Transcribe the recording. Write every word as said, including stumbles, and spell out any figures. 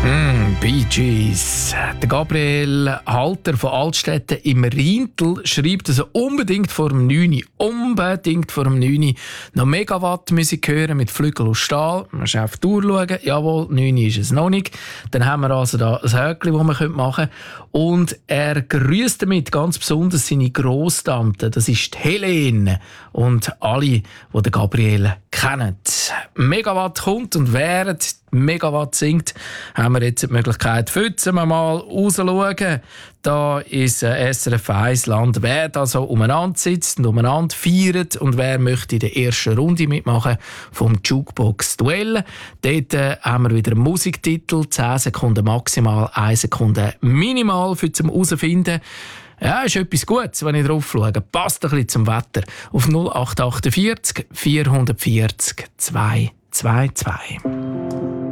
Mm, Bee Gees. Der Gabriel Halter von Altstätten im Rhintel schreibt, dass er unbedingt vor dem neun Uhr, unbedingt vor dem neun Uhr noch Megawatt-Musik hören mit Flügel aus Stahl. Man muss auf die Uhr schauen. Jawohl, neun Uhr ist es noch nicht. Dann haben wir also da ein Häkchen, das man machen könnte. Und er grüßt damit ganz besonders seine Grosstante. Das ist die Helene. Und alle, die den Gabriel kennen. Megawatt kommt und während Megawatt singt, haben wir jetzt die Möglichkeit, pfützen wir mal rausschauen. Da ist S R F eins Land, wer da so umeinander sitzt und umeinander feiert und wer möchte in der ersten Runde mitmachen vom Jukebox-Duell. Dort äh, haben wir wieder einen Musiktitel, zehn Sekunden maximal, eine Sekunde minimal für zum herausfinden. Ja, ist etwas Gutes, wenn ich drauf schaue. Passt ein bisschen zum Wetter. Auf null acht acht vier vier vier vier zwei zwei zwei.